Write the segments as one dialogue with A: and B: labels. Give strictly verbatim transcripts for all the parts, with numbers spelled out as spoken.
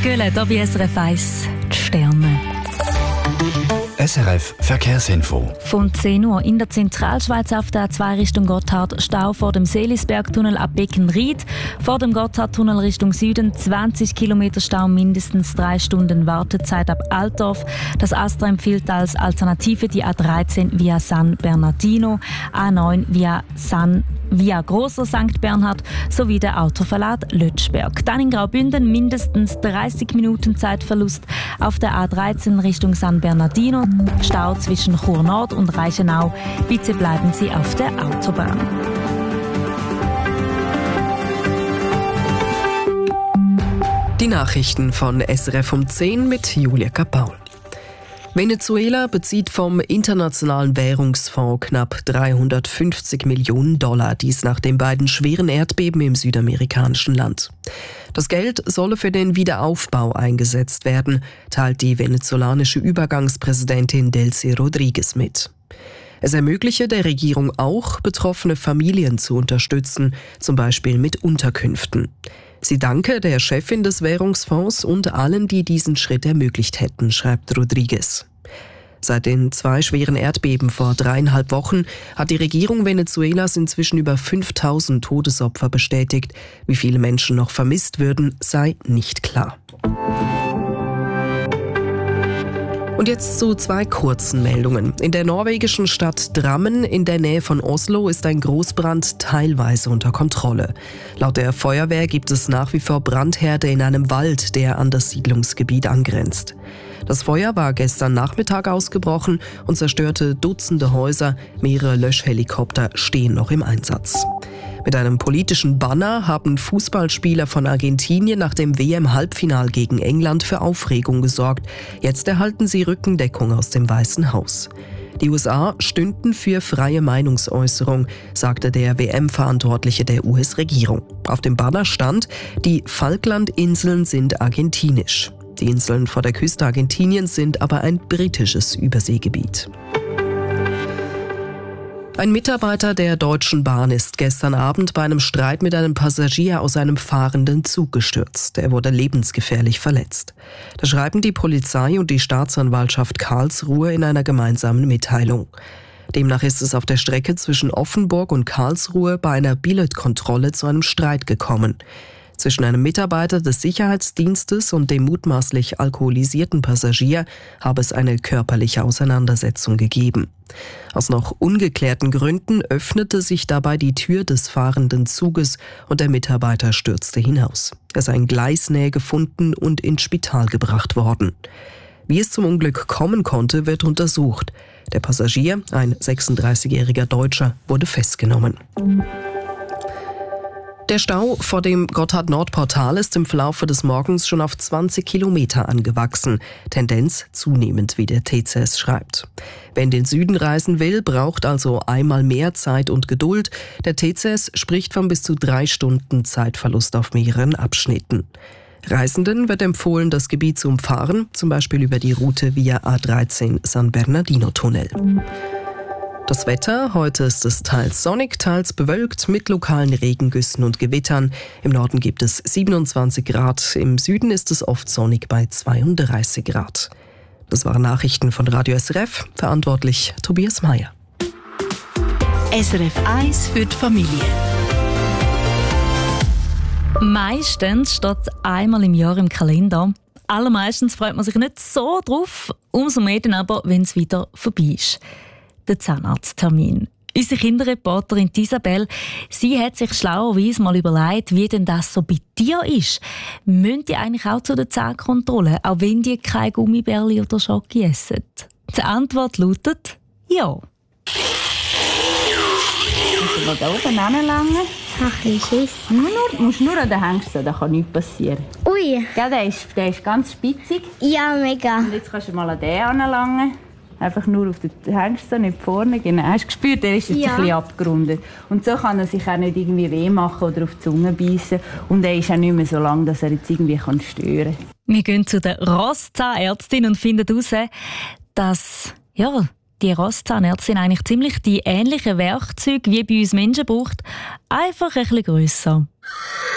A: Göhle, hier bei S R F eins, die Sterne.
B: S R F Verkehrsinfo.
A: Von zehn Uhr in der Zentralschweiz auf der A zwei Richtung Gotthard Stau vor dem Seelisbergtunnel ab Beckenried. Vor dem Gotthardtunnel Richtung Süden zwanzig Kilometer Stau, mindestens drei Stunden Wartezeit ab Altdorf. Das Astra empfiehlt als Alternative die A dreizehn via San Bernardino, A neun via San via Grosser Sankt Bernhard sowie der Autoverlad Lötschberg. Dann in Graubünden mindestens dreißig Minuten Zeitverlust auf der A dreizehn Richtung San Bernardino. Stau zwischen Chur Nord und Reichenau. Bitte bleiben Sie auf der Autobahn.
C: Die Nachrichten von S R F um zehn mit Julia Kapaul. Venezuela bezieht vom Internationalen Währungsfonds knapp dreihundertfünfzig Millionen Dollar, dies nach den beiden schweren Erdbeben im südamerikanischen Land. Das Geld solle für den Wiederaufbau eingesetzt werden, teilt die venezolanische Übergangspräsidentin Delcy Rodriguez mit. Es ermögliche der Regierung auch, betroffene Familien zu unterstützen, zum Beispiel mit Unterkünften. Sie danke der Chefin des Währungsfonds und allen, die diesen Schritt ermöglicht hätten, schreibt Rodriguez. Seit den zwei schweren Erdbeben vor dreieinhalb Wochen hat die Regierung Venezuelas inzwischen über fünftausend Todesopfer bestätigt. Wie viele Menschen noch vermisst würden, sei nicht klar. Und jetzt zu zwei kurzen Meldungen. In der norwegischen Stadt Drammen in der Nähe von Oslo ist ein Großbrand teilweise unter Kontrolle. Laut der Feuerwehr gibt es nach wie vor Brandherde in einem Wald, der an das Siedlungsgebiet angrenzt. Das Feuer war gestern Nachmittag ausgebrochen und zerstörte Dutzende Häuser. Mehrere Löschhelikopter stehen noch im Einsatz. Mit einem politischen Banner haben Fußballspieler von Argentinien nach dem W M-Halbfinal gegen England für Aufregung gesorgt. Jetzt erhalten sie Rückendeckung aus dem Weißen Haus. Die U S A stünden für freie Meinungsäußerung, sagte der W M-Verantwortliche der U S-Regierung. Auf dem Banner stand, die Falklandinseln sind argentinisch. Die Inseln vor der Küste Argentiniens sind aber ein britisches Überseegebiet. Ein Mitarbeiter der Deutschen Bahn ist gestern Abend bei einem Streit mit einem Passagier aus einem fahrenden Zug gestürzt. Er wurde lebensgefährlich verletzt. Das schreiben die Polizei und die Staatsanwaltschaft Karlsruhe in einer gemeinsamen Mitteilung. Demnach ist es auf der Strecke zwischen Offenburg und Karlsruhe bei einer Billetkontrolle zu einem Streit gekommen. Zwischen einem Mitarbeiter des Sicherheitsdienstes und dem mutmaßlich alkoholisierten Passagier habe es eine körperliche Auseinandersetzung gegeben. Aus noch ungeklärten Gründen öffnete sich dabei die Tür des fahrenden Zuges und der Mitarbeiter stürzte hinaus. Er sei in Gleisnähe gefunden und ins Spital gebracht worden. Wie es zum Unglück kommen konnte, wird untersucht. Der Passagier, ein sechsunddreißigjähriger Deutscher, wurde festgenommen. Der Stau vor dem Gotthard-Nord-Portal ist im Verlaufe des Morgens schon auf zwanzig Kilometer angewachsen. Tendenz zunehmend, wie der T C S schreibt. Wer in den Süden reisen will, braucht also einmal mehr Zeit und Geduld. Der T C S spricht von bis zu drei Stunden Zeitverlust auf mehreren Abschnitten. Reisenden wird empfohlen, das Gebiet zu umfahren, zum Beispiel über die Route via A dreizehn San Bernardino-Tunnel. Das Wetter, heute ist es teils sonnig, teils bewölkt mit lokalen Regengüssen und Gewittern. Im Norden gibt es siebenundzwanzig Grad, im Süden ist es oft sonnig bei zweiunddreißig Grad. Das waren Nachrichten von Radio S R F, verantwortlich Tobias Meyer.
D: S R F eins für die Familie.
A: Meistens steht einmal im Jahr im Kalender. Allermeistens freut man sich nicht so drauf, umso mehr dann aber, wenn es wieder vorbei ist. Der Zahnarzttermin. Unsere Kinderreporterin Isabel, sie hat sich schlauerweise mal überlegt, wie denn das so bei dir ist. Müssen die eigentlich auch zu der Zahnkontrolle, auch wenn die keine Gummibärli oder Schoki essen? Die Antwort lautet ja.
E: Musst du da oben hinlangen?
F: Ich habe ein bisschen Schiss.
E: Nur, nur, musst nur an den Hengsten, da kann nichts passieren.
F: Ui.
E: Gell, der, ist, der ist ganz spitzig.
F: Ja, mega.
E: Und jetzt kannst du mal an den anlangen. Einfach nur auf den Hengsten, nicht vorne. Genau. Hast du gespürt, der ist jetzt
F: Ja.
E: ein bisschen abgerundet. Und so kann er sich auch nicht irgendwie weh machen oder auf die Zunge beißen. Und er ist auch nicht mehr so lang, dass er jetzt irgendwie stören kann.
A: Wir gehen zu der Rosszahnärztin und finden heraus, dass ja, die Rosszahnärztin eigentlich ziemlich die ähnlichen Werkzeuge wie bei uns Menschen braucht, einfach ein bisschen grösser.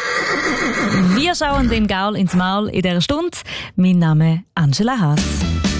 A: Wir schauen dem Gaul ins Maul in dieser Stunde. Mein Name ist Angela Haas.